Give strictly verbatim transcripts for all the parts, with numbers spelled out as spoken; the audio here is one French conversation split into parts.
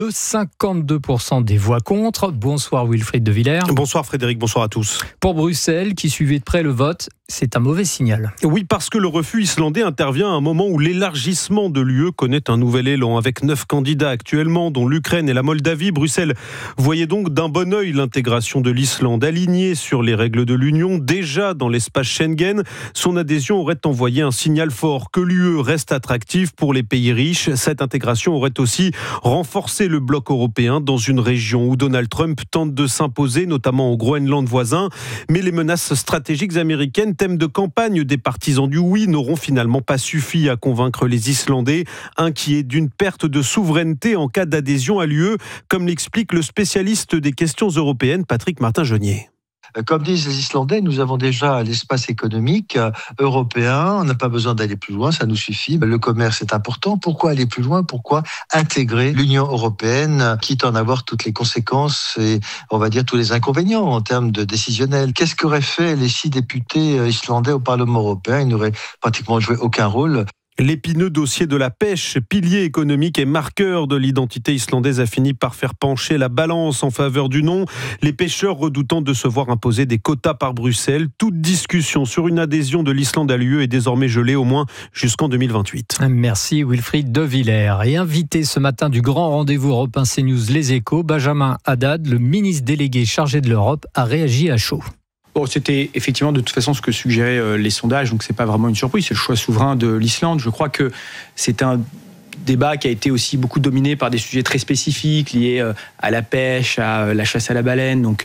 cinquante-deux pour cent des voix contre. Bonsoir Wilfried de Villers. Bonsoir Frédéric, bonsoir à tous. Pour Bruxelles, qui suivait de près le vote, c'est un mauvais signal. Oui, parce que le refus islandais intervient à un moment où l'élargissement de l'U E connaît un nouvel élan. Avec neuf candidats actuellement, dont l'Ukraine et la Moldavie, Bruxelles voyait donc d'un bon œil l'intégration de l'Islande. Alignée sur les règles de l'Union, déjà dans l'espace Schengen, son adhésion aurait envoyé un signal fort que l'U E reste attractive pour les pays riches. Cette intégration aurait aussi renforcé le bloc européen dans une région où Donald Trump tente de s'imposer, notamment au Groenland voisin. Mais les menaces stratégiques américaines, thème de campagne des partisans du oui, n'auront finalement pas suffi à convaincre les Islandais, inquiets d'une perte de souveraineté en cas d'adhésion à l'U E, comme l'explique le spécialiste des questions européennes, Patrick Martin-Genier. Comme disent les Islandais, nous avons déjà l'espace économique européen, on n'a pas besoin d'aller plus loin, ça nous suffit. Le commerce est important, pourquoi aller plus loin ? Pourquoi intégrer l'Union européenne, quitte à en avoir toutes les conséquences et on va dire tous les inconvénients en termes de décisionnel ? Qu'est-ce qu'auraient fait les six députés islandais au Parlement européen ? Ils n'auraient pratiquement joué aucun rôle. L'épineux dossier de la pêche, pilier économique et marqueur de l'identité islandaise, a fini par faire pencher la balance en faveur du non. Les pêcheurs redoutant de se voir imposer des quotas par Bruxelles. Toute discussion sur une adhésion de l'Islande à l'U E est désormais gelée au moins jusqu'en deux mille vingt-huit. Merci Wilfried de Villers. Et invité ce matin du grand rendez-vous européen CNews Les Échos, Benjamin Haddad, le ministre délégué chargé de l'Europe, a réagi à chaud. Bon, c'était effectivement de toute façon ce que suggéraient euh, les sondages, donc c'est pas vraiment une surprise, c'est le choix souverain de l'Islande. Je crois que c'est un débat qui a été aussi beaucoup dominé par des sujets très spécifiques liés euh, à la pêche, à euh, la chasse à la baleine, donc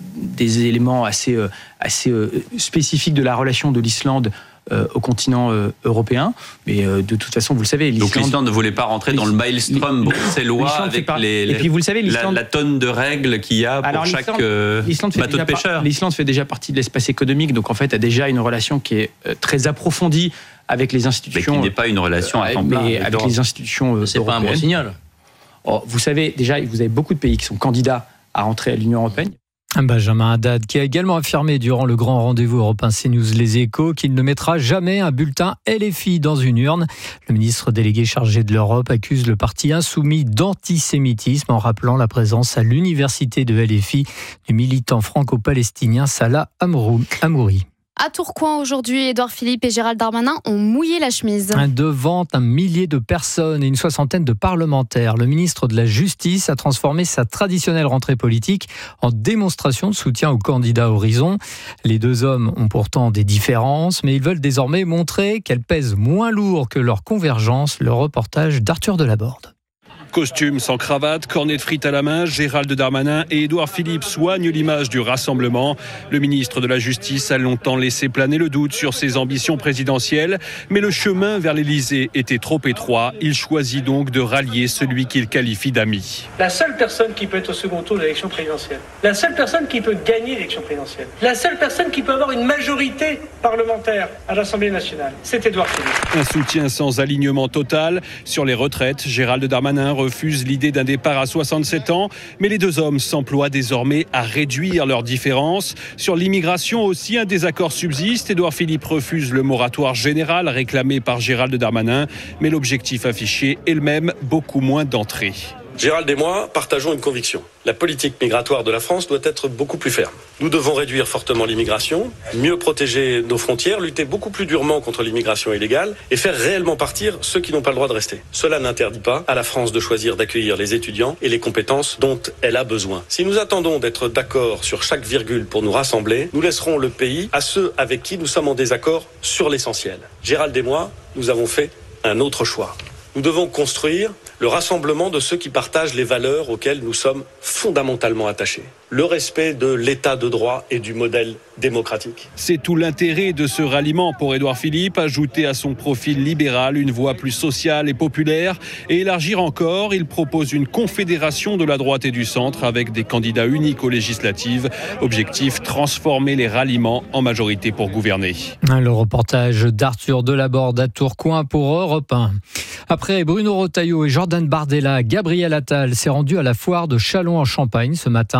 des éléments assez, euh, assez euh, spécifiques de la relation de l'Islande Euh, au continent euh, européen, mais euh, de toute façon, vous le savez, l'Islande... Donc l'Islande ne voulait pas rentrer dans le maelstrom bruxellois avec par... les, les, et puis vous le savez, l'Islande... la, la tonne de règles qu'il y a pour Alors, chaque euh, bateau de pêcheur. Par... L'Islande fait déjà partie de l'espace économique, donc en fait a déjà une relation qui est euh, très approfondie avec les institutions... Mais qui n'est pas une relation à temps plein. Mais avec les institutions euh, C'est européennes. pas un bon signal. Oh, vous savez, déjà, vous avez beaucoup de pays qui sont candidats à rentrer à l'Union européenne. Benjamin Haddad, qui a également affirmé durant le grand rendez-vous européen CNews Les Échos qu'il ne mettra jamais un bulletin L F I dans une urne. Le ministre délégué chargé de l'Europe accuse le parti insoumis d'antisémitisme en rappelant la présence à l'université de L F I du militant franco-palestinien Salah Hamouri. À Tourcoing aujourd'hui, Édouard Philippe et Gérald Darmanin ont mouillé la chemise. Devant un millier de personnes et une soixantaine de parlementaires, le ministre de la Justice a transformé sa traditionnelle rentrée politique en démonstration de soutien au candidat Horizon. Les deux hommes ont pourtant des différences, mais ils veulent désormais montrer qu'elles pèsent moins lourd que leur convergence. Le reportage d'Arthur Delaborde. Costume sans cravate, cornet de frites à la main, Gérald Darmanin et Édouard Philippe soignent l'image du rassemblement. Le ministre de la Justice a longtemps laissé planer le doute sur ses ambitions présidentielles, mais le chemin vers l'Élysée était trop étroit. Il choisit donc de rallier celui qu'il qualifie d'ami. La seule personne qui peut être au second tour de l'élection présidentielle, la seule personne qui peut gagner l'élection présidentielle, la seule personne qui peut avoir une majorité parlementaire à l'Assemblée nationale, c'est Édouard Philippe. Un soutien sans alignement total. Sur les retraites, Gérald Darmanin refuse l'idée d'un départ à soixante-sept ans, mais les deux hommes s'emploient désormais à réduire leurs différences. Sur l'immigration aussi, un désaccord subsiste. Édouard Philippe refuse le moratoire général réclamé par Gérald Darmanin, mais l'objectif affiché est le même, beaucoup moins d'entrées. Gérald et moi partageons une conviction. La politique migratoire de la France doit être beaucoup plus ferme. Nous devons réduire fortement l'immigration, mieux protéger nos frontières, lutter beaucoup plus durement contre l'immigration illégale et faire réellement partir ceux qui n'ont pas le droit de rester. Cela n'interdit pas à la France de choisir d'accueillir les étudiants et les compétences dont elle a besoin. Si nous attendons d'être d'accord sur chaque virgule pour nous rassembler, nous laisserons le pays à ceux avec qui nous sommes en désaccord sur l'essentiel. Gérald et moi, nous avons fait un autre choix. Nous devons construire le rassemblement de ceux qui partagent les valeurs auxquelles nous sommes fondamentalement attachés. Le respect de l'état de droit et du modèle démocratique. C'est tout l'intérêt de ce ralliement pour Édouard Philippe, ajouter à son profil libéral une voix plus sociale et populaire et élargir encore. Il propose une confédération de la droite et du centre avec des candidats uniques aux législatives. Objectif, transformer les ralliements en majorité pour gouverner. Le reportage d'Arthur Delaborde à Tourcoing pour Europe un. Après Bruno Retailleau et Jordan Bardella, Gabriel Attal s'est rendu à la foire de Châlons en Champagne ce matin. Le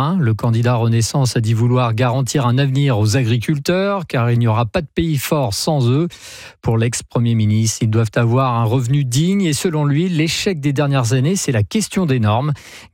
candidat Renaissance a dit vouloir garantir un avenir aux agriculteurs, car il n'y aura pas de pays fort sans eux. Pour l'ex-premier ministre, ils doivent avoir un revenu digne et selon lui, l'échec des dernières années, c'est la question des normes.